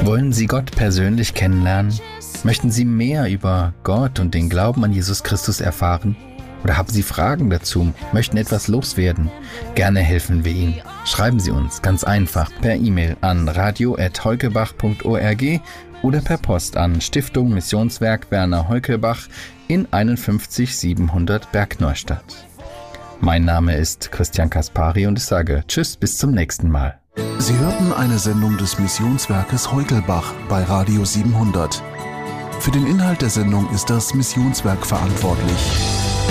Wollen Sie Gott persönlich kennenlernen? Möchten Sie mehr über Gott und den Glauben an Jesus Christus erfahren? Oder haben Sie Fragen dazu, möchten etwas loswerden? Gerne helfen wir Ihnen. Schreiben Sie uns ganz einfach per E-Mail an radio@heukebach.org oder per Post an Stiftung Missionswerk Werner Heukelbach in 51700 Bergneustadt. Mein Name ist Christian Kaspari und ich sage Tschüss, bis zum nächsten Mal. Sie hörten eine Sendung des Missionswerkes Heukelbach bei Radio 700. Für den Inhalt der Sendung ist das Missionswerk verantwortlich.